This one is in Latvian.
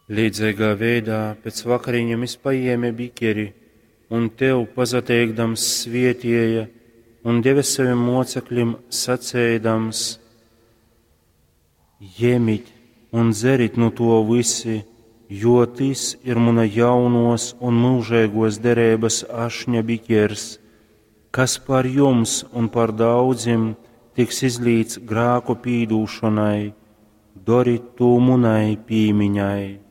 Līdzīgā veidā pēc vakariņam izpaieme bikeri, un tev pazateikdams svietieja, un deve saviem mocekļiem sacēdams: Jemit un dzerit no to visi, jo tis ir mana jaunos un mūžēgos derības ašņa bikers, kas par jums un par daudziem tiks izlīts grāku pīdūšanai, dorit to munai pīmiņai.